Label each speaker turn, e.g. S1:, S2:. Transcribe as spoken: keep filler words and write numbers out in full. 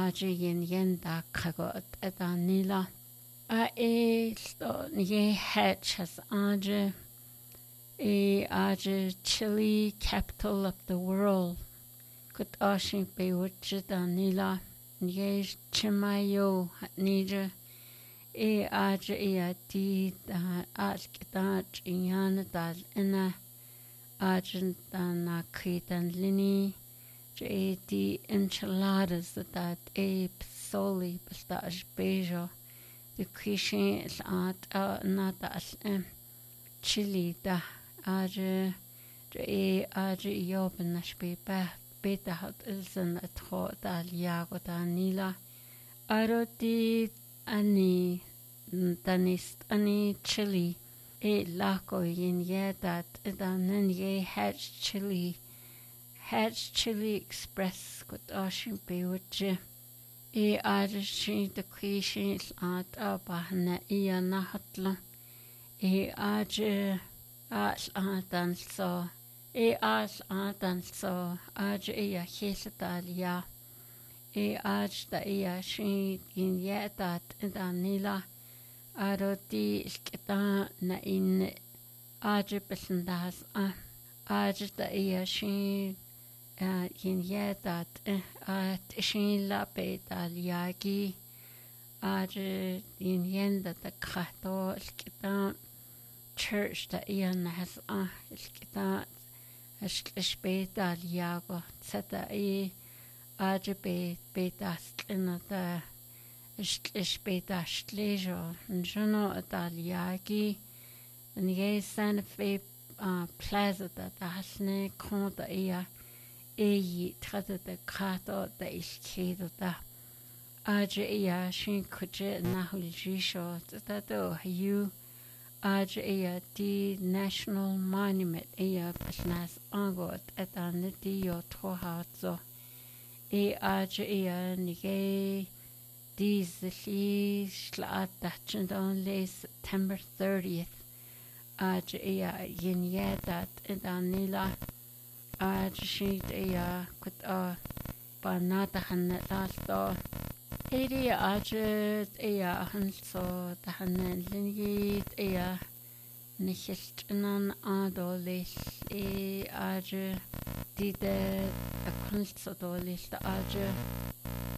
S1: aje yen yen da kagot edanila. A e sto nye hatches aje e aje Chile, capital of the world. Kut ashin be danila nye chimayo nije e aje e adi da askitach iyan dal ina aje na kritan lini je di enchiladas that e psoli pistage bejo the kishin at nata as Chile da aje je aje yoben nashbe ba beta hat ilsen at ho dal yago danila aroti ani danist ani Chile e lako yin ye that danen ye hatch Chile hatch Chile Express got ashin bewitje e aje the kishin at abahna iya nahatla e aje as adan so e as adan so aje iya hisadal e aj da iya shin in yetat danila aroti skita na in aje besendas a aje da iya shin in yetat at shin la betal yagi aje in yenda da kato skita church da iya nas a skita betal yago tsata e aje be betas in da is betas lejo njono italiaki nye Santa Fe plaza da hasne konta ia e trata da kato da iskedo da aje ia shin kuje na huljisho da do you aje ia di national monument ia pasnas angot etaniti yo trohatso e aje ia nige Diesel slaat dat only September thirtieth. Aje ia yin ye dat danila aje shit ia kut a banata han lasto eri aje ia han so da han lingi ia nichtinan adolis e aje dide a kunst adolis da aje